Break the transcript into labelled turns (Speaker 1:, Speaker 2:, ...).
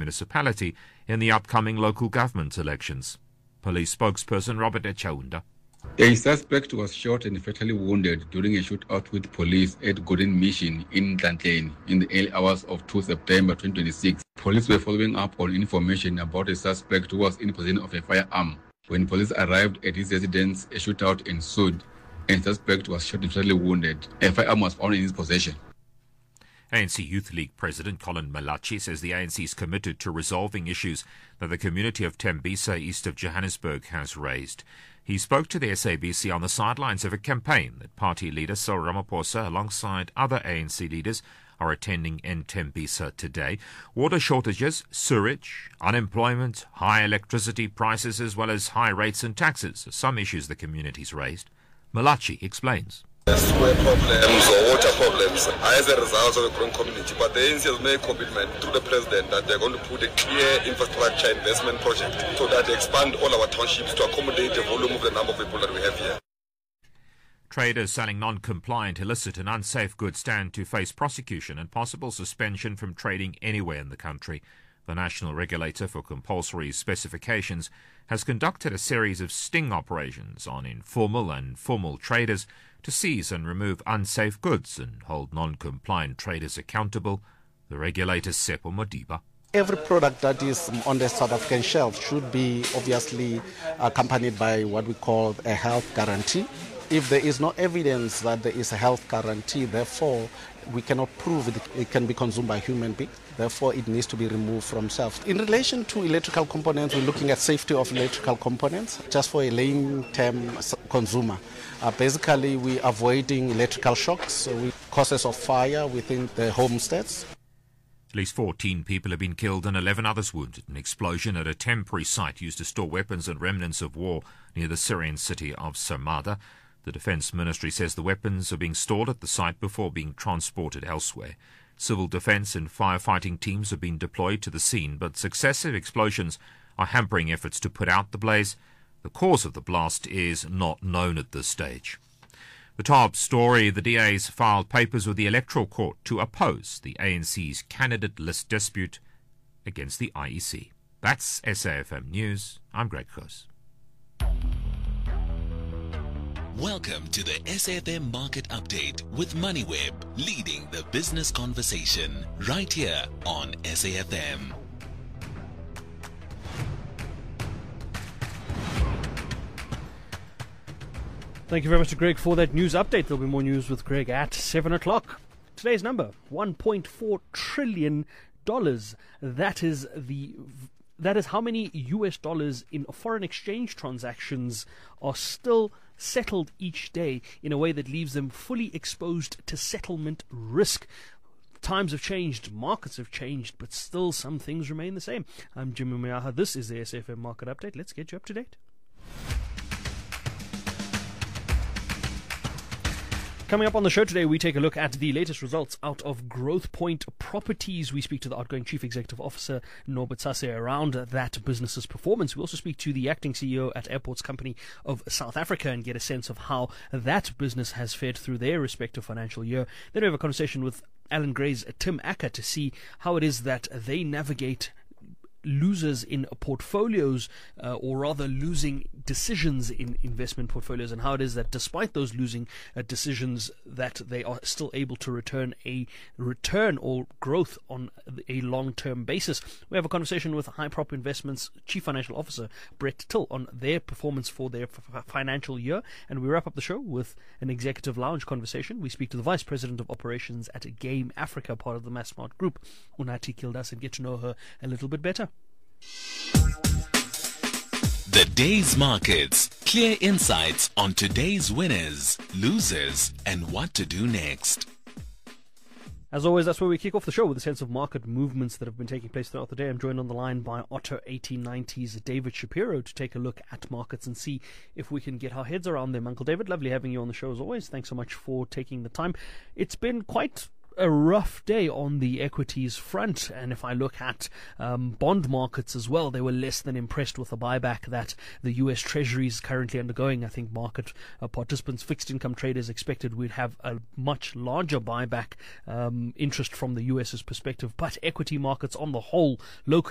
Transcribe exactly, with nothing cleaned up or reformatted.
Speaker 1: municipality in the upcoming local government elections. Police spokesperson Robert Echaunda.
Speaker 2: A suspect was shot and fatally wounded during a shootout with police at Golden Mission in Ntlantlen in the early hours of the second of September twenty twenty-six. Police were following up on information about a suspect who was in possession of a firearm. When police arrived at his residence, a shootout ensued and the suspect was shot and fatally wounded. A firearm was found in his possession.
Speaker 1: A N C Youth League President Colin Malachi says the A N C is committed to resolving issues that the community of Tembisa east of Johannesburg has raised. He spoke to the S A B C on the sidelines of a campaign that party leader Cyril Ramaphosa, alongside other A N C leaders, are attending in Tembisa today. Water shortages, sewage, unemployment, high electricity prices, as well as high rates and taxes are some issues the community's raised. Malachi explains.
Speaker 3: Sewer problems or water problems as a result of the growing community, but the A N C has made a commitment through the president that they're going to put a clear infrastructure investment project so that they expand all our townships to accommodate the volume of the number of people that we have here.
Speaker 1: Traders selling non-compliant, illicit and unsafe goods stand to face prosecution and possible suspension from trading anywhere in the country. The National Regulator for Compulsory Specifications has conducted a series of sting operations on informal and formal traders to seize and remove unsafe goods and hold non-compliant traders accountable. The regulator, Seppo Modiba.
Speaker 4: Every product that is on the South African shelf should be obviously accompanied by what we call a health guarantee. If there is no evidence that there is a health guarantee, therefore, we cannot prove it, it can be consumed by human beings. Therefore, it needs to be removed from shelves. In relation to electrical components, we're looking at safety of electrical components just for a laying-term consumer. Uh, basically, we're avoiding electrical shocks, so we, causes of fire within the homesteads.
Speaker 1: At least fourteen people have been killed and eleven others wounded in an explosion at a temporary site used to store weapons and remnants of war near the Syrian city of Sarmada. The Defence Ministry says the weapons are being stored at the site before being transported elsewhere. Civil defence and firefighting teams have been deployed to the scene, but successive explosions are hampering efforts to put out the blaze. The cause of the blast is not known at this stage. The top story, the D A's filed papers with the Electoral Court to oppose the A N C's candidate list dispute against the I E C. That's S A F M News. I'm Greg Coase.
Speaker 5: Welcome to the S A F M Market Update with MoneyWeb, leading the business conversation right here on S A F M.
Speaker 6: Thank you very much to Greg for that news update. There'll be more news with Greg at seven o'clock. Today's number, one point four trillion dollars. That is the... That is how many U S dollars in foreign exchange transactions are still settled each day in a way that leaves them fully exposed to settlement risk. Times have changed, markets have changed, but still some things remain the same. I'm Jimmy Miaha. This is the S A F M Market Update. Let's get you up to date. Coming up on the show today, we take a look at the latest results out of Growth Point Properties. We speak to the outgoing Chief Executive Officer, Norbert Sasse, around that business's performance. We also speak to the acting C E O at Airports Company of South Africa and get a sense of how that business has fared through their respective financial year. Then we have a conversation with Alan Gray's Tim Acker to see how it is that they navigate losers in portfolios, uh, or rather losing decisions in investment portfolios, and how it is that despite those losing uh, decisions that they are still able to return a return or growth on a long-term basis. We have a conversation with Hyprop Investments Chief Financial Officer Brett Till on their performance for their f- financial year, and we wrap up the show with an executive lounge conversation. We speak to the Vice President of Operations at Game Africa, part of the Massmart Group, Unathi Kildas, and get to know her a little bit better.
Speaker 5: The day's markets, clear insights on today's winners, losers, and what to do next.
Speaker 6: As always, that's where we kick off the show with a sense of market movements that have been taking place throughout the day. I'm joined on the line by Otto eighteen ninety's David Shapiro to take a look at markets and see if we can get our heads around them. Uncle David, lovely having you on the show as always. Thanks so much for taking the time. It's been quite a rough day on the equities front, and if I look at um, bond markets as well, they were less than impressed with the buyback that the U S Treasury is currently undergoing. I think market uh, participants, fixed income traders, expected we'd have a much larger buyback um, interest from the U S's perspective, but equity markets on the whole, local